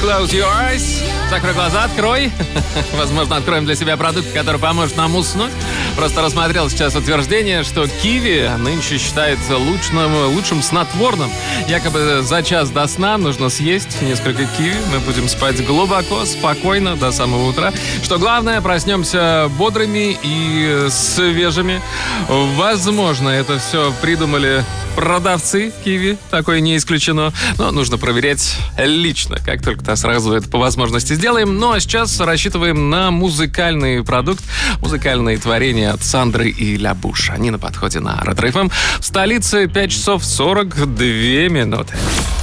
Close your eyes. Закрой глаза, открой. Возможно, откроем для себя продукт, который поможет нам уснуть. Просто рассмотрел сейчас утверждение, что киви нынче считается лучшим снотворным. Якобы за час до сна нужно съесть несколько киви. Мы будем спать глубоко, спокойно до самого утра. Что главное, проснемся бодрыми и свежими. Возможно, это все придумали продавцы киви, такое не исключено. Но нужно проверять лично. Как только-то сразу это по возможности сделаем. Ну а сейчас рассчитываем на музыкальный продукт, музыкальные творения от Сандры и Лябуш. Они на подходе на Ретро ФМ. В столице 5 часов 42 минуты.